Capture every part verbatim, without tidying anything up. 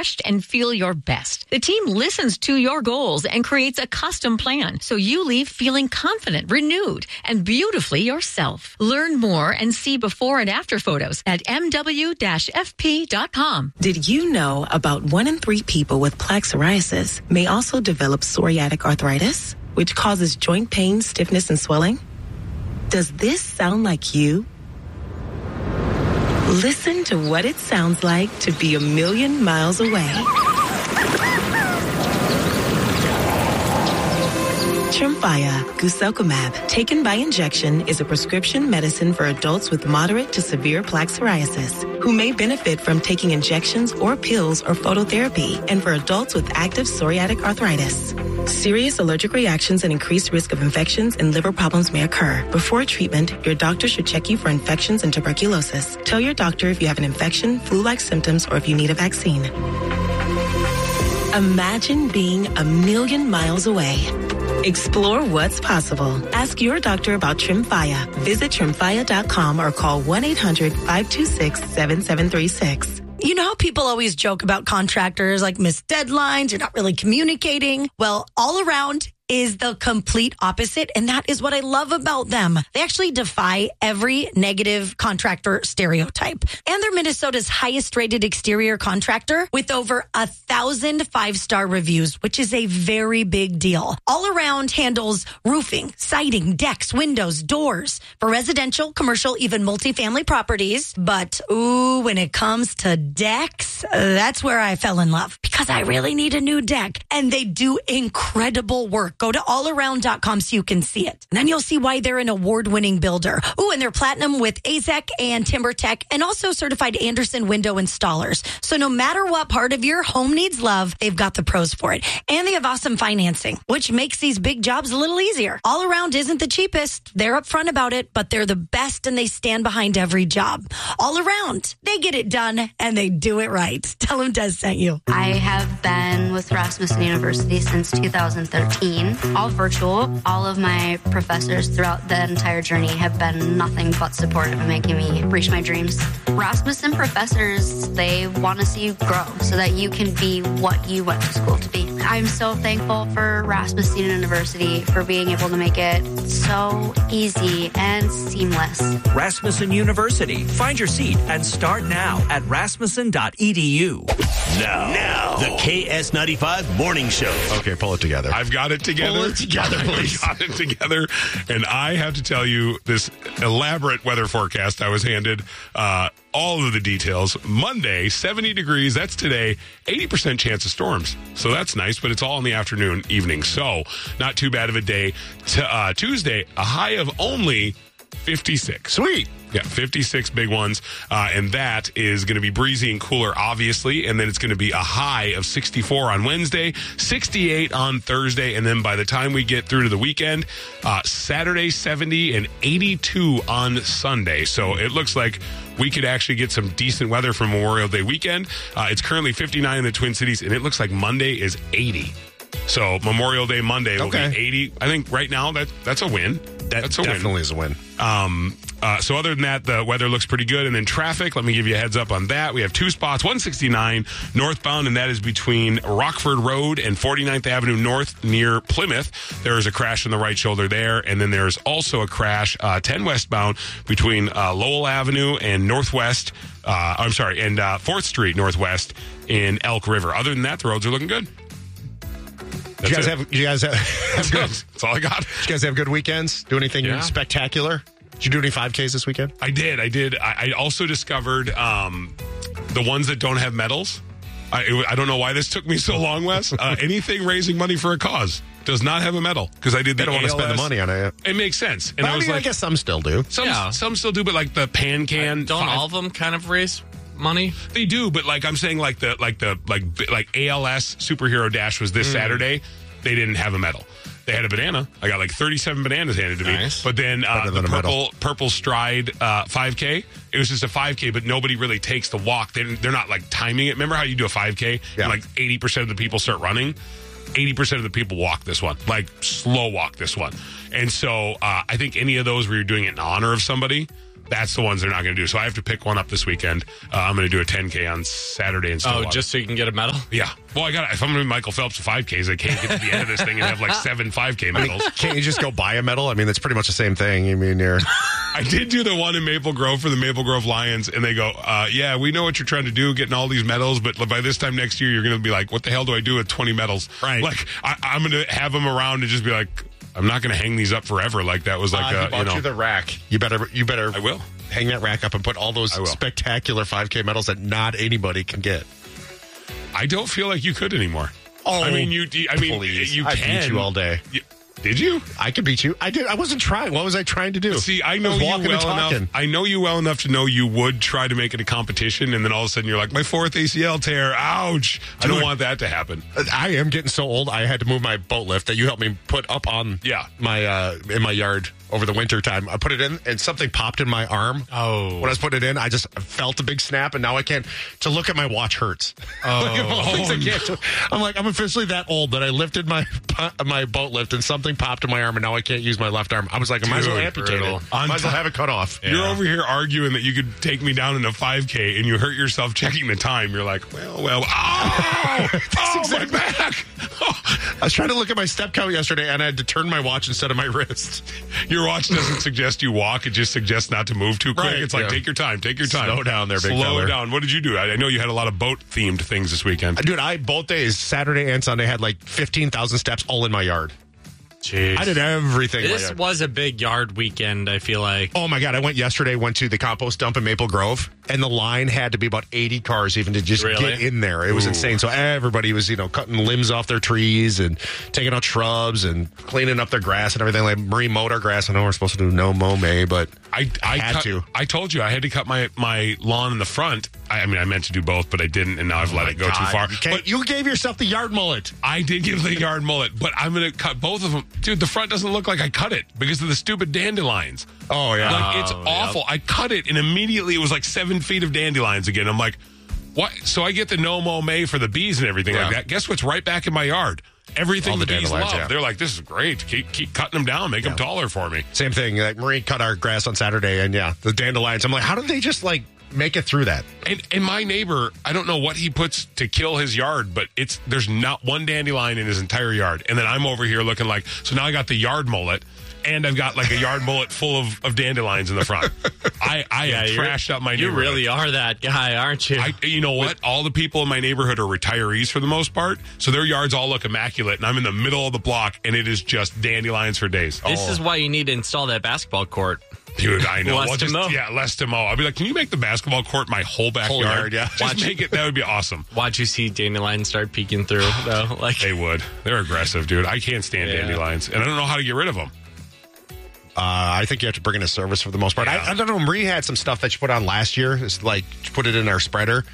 refreshed and feel your best. The team listens to your goals and creates a custom plan so you leave feeling confident, renewed, and beautifully yourself. Learn more and see before and after photos at m w dash f p dot com. Did you know about one in three people with plaque psoriasis may also develop psoriatic arthritis, which causes joint pain, stiffness, and swelling? Does this sound like you? Listen to what it sounds like to be a million miles away. Tremfya guselkumab, taken by injection, is a prescription medicine for adults with moderate to severe plaque psoriasis who may benefit from taking injections or pills or phototherapy, and for adults with active psoriatic arthritis. Serious allergic reactions and increased risk of infections and liver problems may occur. Before treatment, your doctor should check you for infections and tuberculosis. Tell your doctor if you have an infection, flu-like symptoms, or if you need a vaccine. Imagine being a million miles away. Explore what's possible. Ask your doctor about Tremfya. Visit tremfya dot com or call one eight hundred five two six seven seven three six. You know how people always joke about contractors, like miss deadlines, you're not really communicating? Well, All Around is the complete opposite, and that is what I love about them. They actually defy every negative contractor stereotype. And they're Minnesota's highest rated exterior contractor with over a thousand five-star reviews, which is a very big deal. All Around handles roofing, siding, decks, windows, doors for residential, commercial, even multifamily properties. But ooh, when it comes to decks, that's where I fell in love because I really need a new deck. And they do incredible work. Go to all around dot com so you can see it. And then you'll see why they're an award-winning builder. Ooh, and they're platinum with A Z E C and TimberTech, and also certified Anderson window installers. So no matter what part of your home needs love, they've got the pros for it. And they have awesome financing, which makes these big jobs a little easier. All Around isn't the cheapest. They're upfront about it, but they're the best, and they stand behind every job. All Around, they get it done, and they do it right. Tell them Des sent you. I have been with Rasmussen University since two thousand thirteen. All virtual. All of my professors throughout the entire journey have been nothing but supportive in making me reach my dreams. Rasmussen professors, they want to see you grow so that you can be what you went to school to be. I'm so thankful for Rasmussen University for being able to make it so easy and seamless. Rasmussen University. Find your seat and start now at rasmussen dot e d u. Now, now, the K S ninety-five Morning Show. Okay, pull it together. I've got it together. Pull it together, please. I've got it together. And I have to tell you this elaborate weather forecast I was handed. Uh, all of the details. Monday, seventy degrees. That's today. eighty percent chance of storms. So that's nice, but it's all in the afternoon, evening. So not too bad of a day. T- uh, Tuesday, a high of only fifty-six. Sweet. Yeah, fifty-six big ones. Uh, and that is going to be breezy and cooler, obviously. And then it's going to be a high of sixty-four on Wednesday, sixty-eight on Thursday. And then by the time we get through to the weekend, uh, Saturday, seventy and eighty-two on Sunday. So it looks like we could actually get some decent weather for Memorial Day weekend. Uh, it's currently fifty-nine in the Twin Cities, and it looks like Monday is eighty. So Memorial Day Monday will okay. be eighty. I think right now that that's a win. That that's a definitely win. is a win. Um, uh, so other than that, the weather looks pretty good. And then traffic, let me give you a heads up on that. We have two spots, one sixty-nine northbound, and that is between Rockford Road and forty-ninth Avenue North near Plymouth. There is a crash on the right shoulder there. And then there's also a crash, uh, ten westbound between uh, Lowell Avenue and Northwest. Uh, I'm sorry, and uh, fourth Street Northwest in Elk River. Other than that, the roads are looking good. Did you guys have? Did you guys have? have good, That's all I got. Did you guys have good weekends? Do anything Yeah. spectacular? Did you do any five Ks this weekend? I did. I did. I, I also discovered um, the ones that don't have medals. I, it, I don't know why this took me so long, Wes. Uh, anything raising money for a cause does not have a medal because I did the They don't want to spend the money on it. It makes sense. And But I I, was mean, like, I guess some still do. some, Yeah. some still do, but like the pan can. Don't five- all of them kind of raise money? They do, but like I'm saying, like the like the like like A L S Superhero Dash was this mm. Saturday. They didn't have a medal. They had a banana. I got like thirty-seven bananas handed to Nice. me. But then uh, the a purple medal. purple stride uh, five K. It was just a five K, but nobody really takes the walk. They, they're not like timing it. Remember how you do a five K? Yeah. And like eighty percent of the people start running. eighty percent of the people walk this one, like slow walk this one. And so uh, I think any of those where you're doing it in honor of somebody, That's the ones they're not going to do. So I have to pick one up this weekend. Uh, I'm going to do a ten K on Saturday in Stillwater. Oh, just so you can get a medal? Yeah. Well, I got. If I'm doing Michael Phelps five Ks, I can't get to the end of this thing and have like seven five K medals. I mean, can't you just go buy a medal? I mean, that's pretty much the same thing. I mean, you're. I did do the one in Maple Grove for the Maple Grove Lions, and they go, uh, yeah, we know what you're trying to do, getting all these medals, but by this time next year, you're going to be like, what the hell do I do with twenty medals? Right. Like, I, I'm going to have them around and just be like, I'm not going to hang these up forever. Like that was like, uh, uh, he bought you know. you the rack. You better, you better. I will. Hang that rack up and put all those spectacular five K medals that not anybody can get. I don't feel like you could anymore. Oh, I mean, you. I mean, please. you I can. beat you all day. You, did you? I could beat you. I did. I wasn't trying. What was I trying to do? See, I know I was you walking and well enough. talking. I know you well enough to know you would try to make it a competition, and then all of a sudden you're like, my fourth A C L tear. Ouch! I don't want that to happen. I am getting so old. I had to move my boat lift that you helped me put up on. Yeah. my uh, in my yard over the winter time. I put it in, and something popped in my arm. Oh, when I was putting it in, I just felt a big snap, and now I can't. To look at my watch hurts. Oh, like, of all things I can't do- I'm like, I'm officially that old that I lifted my my boat lift, and something popped in my arm, and now I can't use my left arm. I was like, I might as well Dude, amputate brutal. it. I might as well have it cut off. You're over here arguing that you could take me down in a five K, and you hurt yourself checking the time. You're like, well, well, oh, oh exactly. my back. Oh. I was trying to look at my step count yesterday, and I had to turn my watch instead of my wrist. Your watch doesn't suggest you walk; it just suggests not to move too quick. Right, It's like yeah. take your time, take your time. Slow down there, big Slow fella. down. What did you do? I, I know you had a lot of boat themed things this weekend. Dude, I both days, Saturday and Sunday, had like fifteen thousand steps all in my yard. jeez. I did everything. in my This yard. was a big yard weekend, I feel like. Oh my God, I went yesterday, went to the compost dump in Maple Grove, and the line had to be about eighty cars even to just Really? get in there. It was Ooh. insane. So everybody was, you know, cutting limbs off their trees and taking out shrubs and cleaning up their grass and everything. Like Marie mowed our grass. I know we're supposed to do no mow May, but I, I had cut, to. I told you I had to cut my, my lawn in the front. I, I mean, I meant to do both, but I didn't, and now I've let it go too God, far. You, can't- But you gave yourself the yard mullet. I did give the yard mullet, but I'm going to cut both of them. Dude, the front doesn't look like I cut it because of the stupid dandelions. Oh, yeah. Like, it's Oh, awful. yep. I cut it, and immediately it was like seven feet of dandelions again. I'm like, what? So I get the no mow May for the bees and everything Yeah. like that. Guess what's right back in my yard? Everything All the, the bees dandelions, love. yeah. They're like, this is great. Keep, keep cutting them down. Make them taller for me. Same thing. Like Marie cut our grass on Saturday, and yeah, the dandelions. I'm like, how did they just like make it through that? And, and my neighbor, I don't know what he puts to kill his yard, but it's there's not one dandelion in his entire yard. And then I'm over here looking like, so now I got the yard mullet, and I've got like a yard mullet full of, of dandelions in the front. I, I have you're- trashed up my You neighborhood. really are that guy, aren't you? I, you know what? All the people in my neighborhood are retirees for the most part, so their yards all look immaculate, and I'm in the middle of the block, and it is just dandelions for days. this is why you need to install that basketball court. Dude, I know. Less Well, to just, mow. Yeah, less to mow. I'll be like, can you make the basketball court my whole backyard? yard, yeah. Just Watch- make it. That would be awesome. Watch you see dandelions start peeking through, though. Like, They would. They're aggressive, dude. I can't stand Yeah. dandelions, and I don't know how to get rid of them. Uh, I think you have to bring in a service for the most part. Yeah. I, I don't know. Marie had some stuff that she put on last year. It's like she put it in our spreader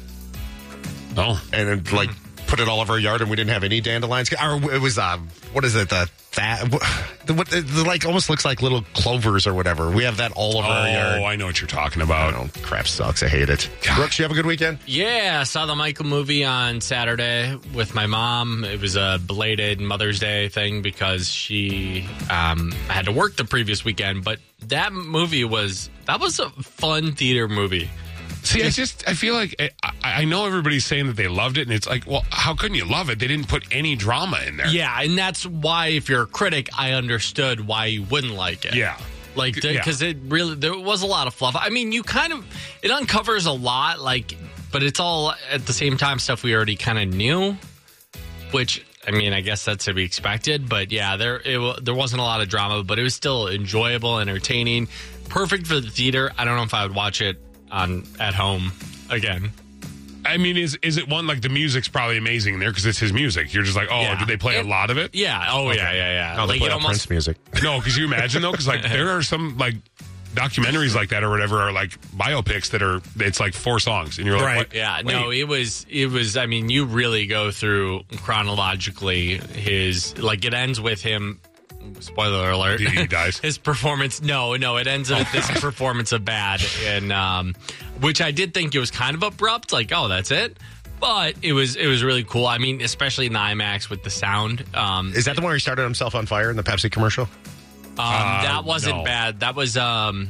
Oh, and then, like put it all over our yard, and we didn't have any dandelions. Or it was um, what is it? The that the, what the, the, like almost looks like little clovers or whatever. We have that all over our yard. oh, I know what you're talking I about. don't know. Crap sucks. I hate it. Brooks, you have a good weekend? yeah, I saw the Michael movie on Saturday with my mom. It was a belated Mother's Day thing because she um, had to work the previous weekend. But that movie was that was a fun theater movie. See, I just I feel like I, I know everybody's saying that they loved it, and it's like, well, how couldn't you love it? They didn't put any drama in there. Yeah, and that's why, if you're a critic, I understood why you wouldn't like it. Yeah. Like, Yeah. because it really, there was a lot of fluff. I mean, you kind of, it uncovers a lot, like, but it's all at the same time stuff we already kind of knew, which, I mean, I guess that's to be expected. But yeah, there it, wa- there wasn't a lot of drama, but it was still enjoyable, entertaining, perfect for the theater. I don't know if I would watch it on at home again. I mean, is is it one like the music's probably amazing in there because it's his music? You're just like, oh, Yeah. did they play It- a lot of it? Yeah. Oh, yeah, yeah, yeah. Oh, they like, play it out almost, Prince music. No, because you imagine though, because like there are some like documentaries like that or whatever, or like biopics that are it's like four songs, and you're like, Right. what? Yeah, Wait. no, it was, it was, I mean, you really go through chronologically his, like, it ends with him, spoiler alert. He- he dies. His performance, no, no, it ends with this performance of Bad, and, um, which I did think it was kind of abrupt, like, oh, that's it. But it was, it was really cool. I mean, especially in the IMAX with the sound. Um, Is that the one where he started himself on fire in the Pepsi commercial? Um, that wasn't no. bad. That was um,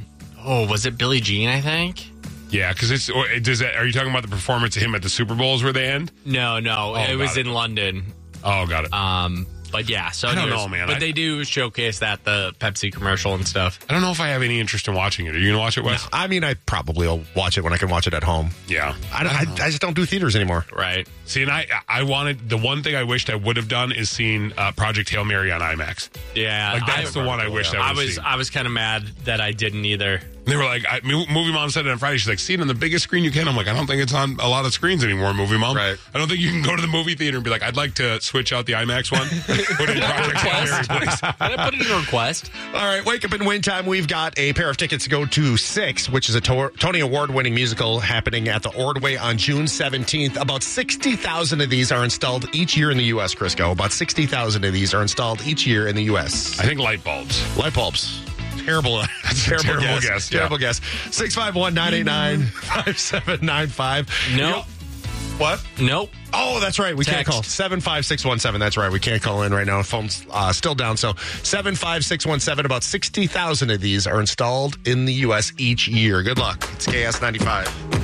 Oh, was it Billie Jean, I think? Yeah, because it's. Or does that, are you talking about the performance of him at the Super Bowls where they end? No, no. Oh, it was it. in London. Oh, got it. Um, But yeah, so I don't anyways, know, man. But I- they do showcase that, the Pepsi commercial and stuff. I don't know if I have any interest in watching it. Are you going to watch it, Wes? I mean, I probably will watch it when I can watch it at home. Yeah. I, don't, I, I just don't do theaters anymore. Right. See, and I, I wanted, the one thing I wished I would have done is seen uh, Project Hail Mary on IMAX. Yeah. Like, that's the one I wished I would I have was seen. I was kind of mad that I didn't either. They were like, I, Movie Mom said it on Friday. She's like, see it on the biggest screen you can. I'm like, I don't think it's on a lot of screens anymore, Movie Mom. Right. I don't think you can go to the movie theater and be like, I'd like to switch out the IMAX one. Put in Project Hail Mary, please. Can I put it in a request? All right, wake up and win time. We've got a pair of tickets to go to Six, which is a to- Tony Award-winning musical happening at the Ordway on June seventeenth. About sixty thousand of these are installed each year in the U S, Crisco. About sixty thousand of these are installed each year in the U S. I think light bulbs. Light bulbs. Terrible. That's a terrible, terrible guess. guess, yeah. Terrible guess. six five one, nine eight nine, five seven nine five. Nope. What? Nope. Oh, that's right. We can't Text. call. seven five six one seven. That's right. We can't call in right now. Phone's uh, still down. So seven five six one seven. About sixty thousand of these are installed in the U S each year. Good luck. It's K S ninety-five.